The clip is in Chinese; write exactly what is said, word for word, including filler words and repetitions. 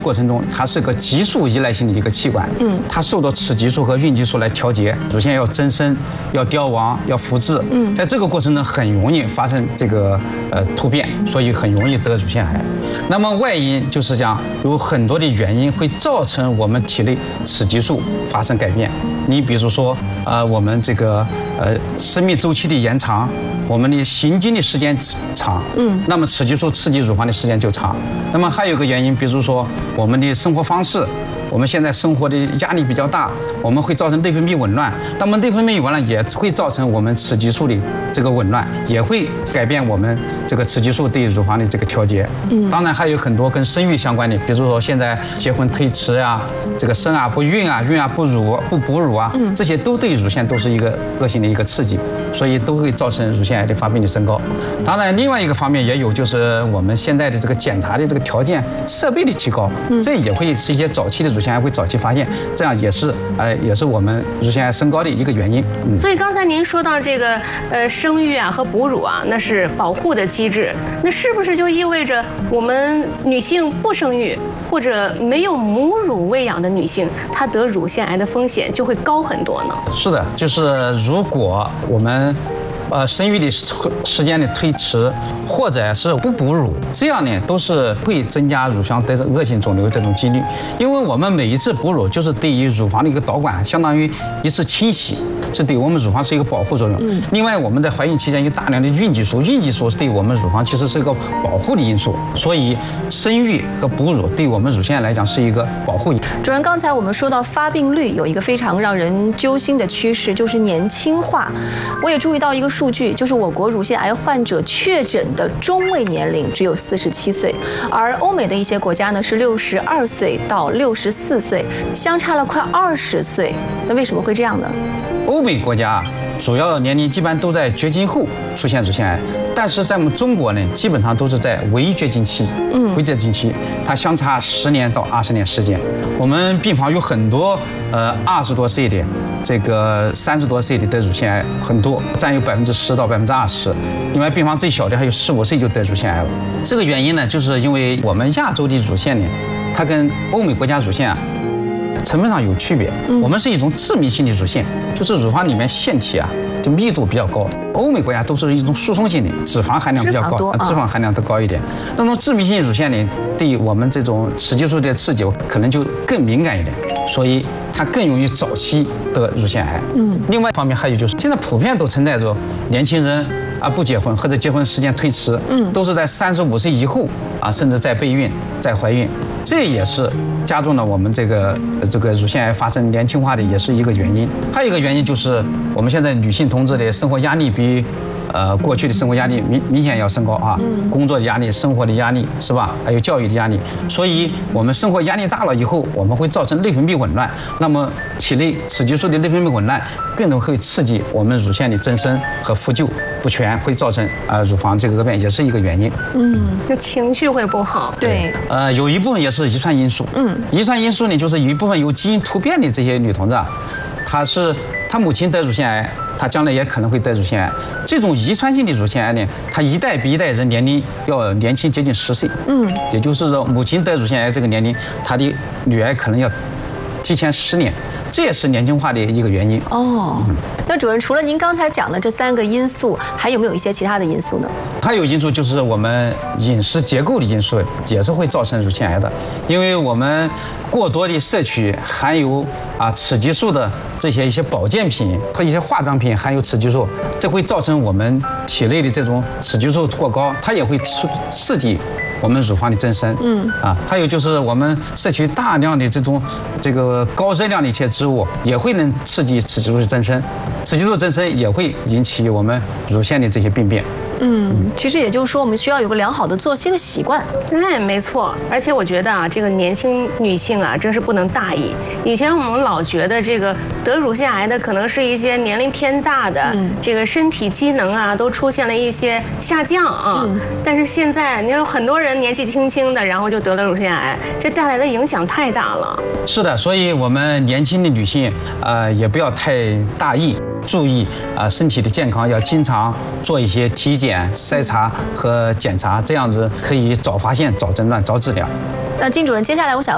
过程中，它是个激素依赖性的一个器官，嗯，它受到雌激素和孕激素来调节，乳腺要增生、要凋亡、要复制，嗯，在这个过程中很容易发生这个呃突变，所以很容易得乳腺癌。那么外因就是讲有很多的原因会造成我们体内雌激素发生改变。你比如说，呃，我们这个呃生命周期的延长，我们的行经的时间长，嗯，那么雌激素刺激乳房的时间就长。那么还有一个原因，比如说我们的生活方式。我们现在生活的压力比较大，我们会造成内分泌紊乱。那么内分泌紊乱也会造成我们雌激素的这个紊乱，也会改变我们这个雌激素对乳房的这个调节。嗯，当然还有很多跟生育相关的，比如说现在结婚推迟啊，这个生啊不孕啊，孕啊不乳不哺乳啊，这些都对乳腺都是一个恶性的一个刺激，所以都会造成乳腺癌的发病的升高。当然，另外一个方面也有，就是我们现在的这个检查的这个条件设备的提高，这也会是一些早期的乳腺癌会早期发现，这样也是呃也是我们乳腺癌升高的一个原因。 嗯、所以刚才您说到这个呃生育啊和哺乳啊，那是保护的机制，那是不是就意味着我们女性不生育或者没有母乳喂养的女性，她得乳腺癌的风险就会高很多呢？是的， 就是如果我们。呃，生育的时间的推迟，或者是不哺乳，这样呢都是会增加乳房得恶性肿瘤这种几率。因为我们每一次哺乳就是对于乳房的一个导管，相当于一次清洗，是对我们乳房是一个保护作用。嗯。另外，我们在怀孕期间有大量的孕激素，孕激素是对我们乳房其实是一个保护的因素，所以生育和哺乳对我们乳腺来讲是一个保护。 主任，刚才我们说到发病率有一个非常让人揪心的趋势，就是年轻化。我也注意到一个数据，就是我国乳腺癌患者确诊的中位年龄只有四十七岁，而欧美的一些国家呢是六十二岁到六十四岁，相差了快二十岁。那为什么会这样呢？ 欧美国家主要年龄基本都在绝经后出现乳腺癌，但是在我们中国呢，基本上都是在围绝经期，嗯，围绝经期，它相差十年到二十年时间。我们病房有很多呃二十多岁的，这个三十多岁的得乳腺癌很多，占有百分之十到百分之二十。另外，病房最小的还有十五岁就得乳腺癌了。这个原因呢，就是因为我们亚洲的乳腺呢，它跟欧美国家乳腺啊。成分上有区别，我们是一种致密性的乳腺，就是乳房里面腺体啊，就密度比较高。欧美国家都是一种疏松性的，脂肪含量比较高，脂肪含量都高一点。那么致密性乳腺呢，对我们这种雌激素的刺激可能就更敏感一点，所以它更容易早期得乳腺癌。嗯，另外一方面还有就是，现在普遍都存在着年轻人啊不结婚或者结婚时间推迟，嗯，都是在三十五岁以后啊，甚至在备孕、在怀孕，这也是加重了我们这个这个乳腺癌发生年轻化的也是一个原因。还有一个原因就是我们现在女性同志的生活压力比呃过去的生活压力明明显要升高啊，工作的压力、生活的压力是吧？还有教育的压力，所以我们生活压力大了以后，我们会造成内分泌紊乱，那么体内雌激素的内分泌紊乱更能会刺激我们乳腺的增生和复旧不全，会造成啊、呃、乳房这个恶变，也是一个原因。 嗯，就情绪会不好。 对， 呃，有一部分也是遗传因素。嗯，遗传因素呢，就是有一部分有基因突变的这些女同志啊，她是她母亲得乳腺癌，她将来也可能会得乳腺癌。这种遗传性的乳腺癌呢，它一代比一代人年龄要年轻接近十岁。嗯，也就是说，母亲得乳腺癌这个年龄，她的女儿可能要提前十年，这也是年轻化的一个原因。 哦，那主任，除了您刚才讲的这三个因素，还有没有一些其他的因素呢？ 还有因素就是我们饮食结构的因素，也是会造成乳腺癌的，因为我们过多的摄取含有啊雌激素的这些一些保健品和一些化妆品含有雌激素，这会造成我们体内的这种雌激素过高，它也会刺激我们乳房的增生。嗯啊，还有就是我们摄取大量的这种这个高热量的一些植物，也会能刺激雌激素的增生，雌激素增生也会引起我们乳腺的这些病变。 嗯，其实也就是说，我们需要有个良好的作息的习惯。 哎，没错。而且我觉得啊，这个年轻女性啊，真是不能大意。以前我们老觉得这个得乳腺癌的可能是一些年龄偏大的，嗯、这个身体机能啊都出现了一些下降啊。嗯、但是现在，你有很多人年纪轻轻的，然后就得了乳腺癌，这带来的影响太大了。 是的，所以我们年轻的女性，呃，也不要太大意。注意啊、呃，身体的健康要经常做一些体检、筛查和检查，这样子可以早发现、早诊断、早治疗。 那金主任，接下来我想